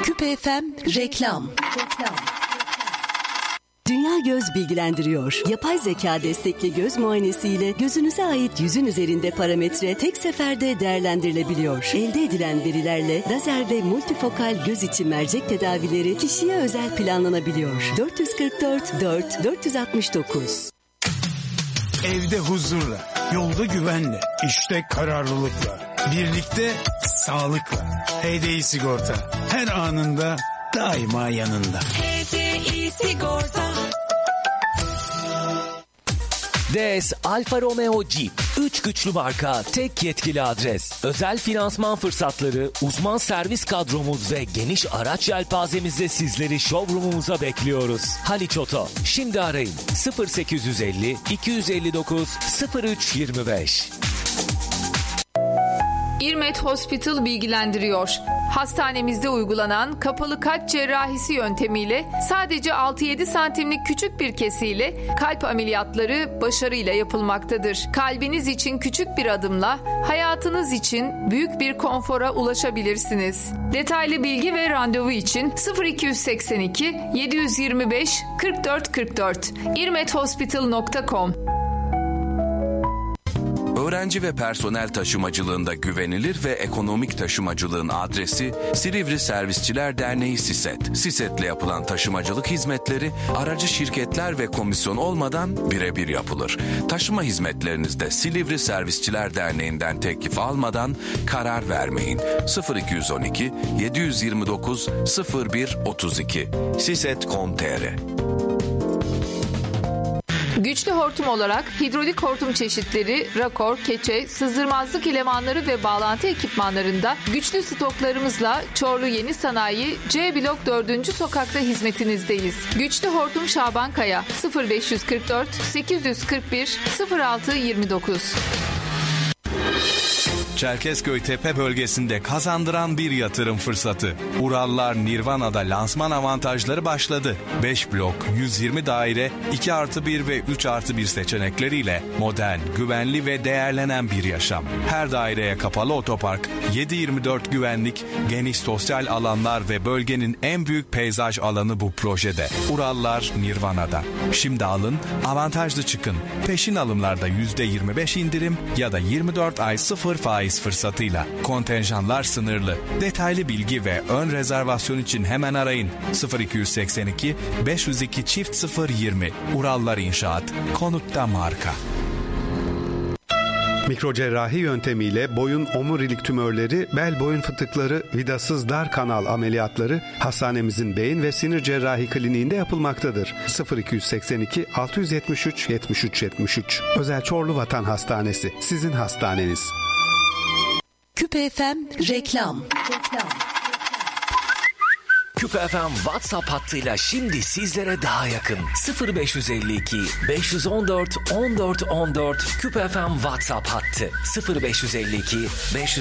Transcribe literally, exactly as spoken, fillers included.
Küpe F M reklam. Reklam. Dünya Göz bilgilendiriyor. Yapay zeka destekli göz muayenesiyle gözünüze ait yüzün üzerinde parametre tek seferde değerlendirilebiliyor. Elde edilen verilerle lazer ve multifokal göz içi mercek tedavileri kişiye özel planlanabiliyor. dört yüz kırk dört dört dört yüz altmış dokuz. Evde huzurla, yolda güvenle, işte kararlılıkla, birlikte sağlıkla. H D I Sigorta her anında daima yanında. H D I Sigorta. D S Alfa Romeo Jeep. Üç güçlü marka, tek yetkili adres. Özel finansman fırsatları, uzman servis kadromuz ve geniş araç yelpazemizle sizleri showroomumuza bekliyoruz. Haliç Oto. Şimdi arayın sıfır sekiz yüz elli iki yüz elli dokuz sıfır üç yirmi beş. İrmet Hospital bilgilendiriyor. Hastanemizde uygulanan kapalı kalp cerrahisi yöntemiyle sadece altı yedi santimlik küçük bir kesiyle kalp ameliyatları başarıyla yapılmaktadır. Kalbiniz için küçük bir adımla hayatınız için büyük bir konfora ulaşabilirsiniz. Detaylı bilgi ve randevu için sıfır iki seksen iki yedi yüz yirmi beş kırk dört kırk dört irmet hospital nokta com. Öğrenci ve personel taşımacılığında güvenilir ve ekonomik taşımacılığın adresi Silivri Servisçiler Derneği SİSET. SİSET'le yapılan taşımacılık hizmetleri aracı şirketler ve komisyon olmadan birebir yapılır. Taşıma hizmetlerinizde Silivri Servisçiler Derneği'nden teklif almadan karar vermeyin. sıfır iki on iki yedi yüz yirmi dokuz sıfır bir otuz iki siset nokta com nokta tr. Güçlü hortum olarak hidrolik hortum çeşitleri, rakor, keçe, sızdırmazlık elemanları ve bağlantı ekipmanlarında güçlü stoklarımızla Çorlu Yeni Sanayi C Blok dördüncü sokakta hizmetinizdeyiz. Güçlü hortum Şaban Kaya sıfır beş kırk dört sekiz yüz kırk bir sıfır altı yirmi dokuz. Çerkezköy Tepe bölgesinde kazandıran bir yatırım fırsatı. Urallar Nirvana'da lansman avantajları başladı. beş blok, yüz yirmi daire, iki artı bir ve üç artı bir seçenekleriyle modern, güvenli ve değerlenen bir yaşam. Her daireye kapalı otopark, yedi yirmi dört güvenlik, geniş sosyal alanlar ve bölgenin en büyük peyzaj alanı bu projede. Urallar Nirvana'da. Şimdi alın, avantajlı çıkın. Peşin alımlarda yüzde yirmi beş indirim ya da yirmi dört ay sıfır faiz fırsatıyla. Kontenjanlar sınırlı. Detaylı bilgi ve ön rezervasyon için hemen arayın. sıfır iki seksen iki beş yüz iki çift sıfır yirmi. Urallar İnşaat. Konutta marka. Mikrocerrahi yöntemiyle boyun omurilik tümörleri, bel boyun fıtıkları, vidasız dar kanal ameliyatları hastanemizin beyin ve sinir cerrahi kliniğinde yapılmaktadır. sıfır iki seksen iki altı yüz yetmiş üç yetmiş üç yetmiş üç. Özel Çorlu Vatan Hastanesi. Sizin hastaneniz. Küpe F M reklam. Reklam. Küpe F M WhatsApp hattıyla şimdi sizlere daha yakın. sıfır beş elli iki beş yüz on dört on dört on dört Küpe F M WhatsApp hattı sıfır beş elli iki beş yüz